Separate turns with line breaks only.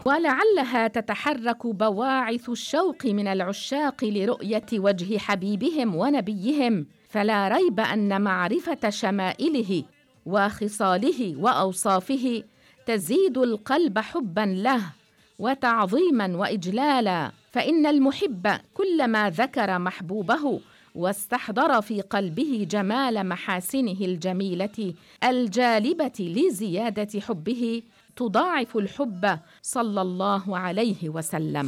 ولعلها تتحرك بواعث الشوق من العشاق لرؤية وجه حبيبهم ونبيهم، فلا ريب أن معرفة شمائله وخصاله وأوصافه تزيد القلب حباً له وتعظيماً وإجلالاً، فإن المحب كلما ذكر محبوبه واستحضر في قلبه جمال محاسنه الجميلة الجالبة لزيادة حبه تضاعف الحب صلى الله عليه وسلم.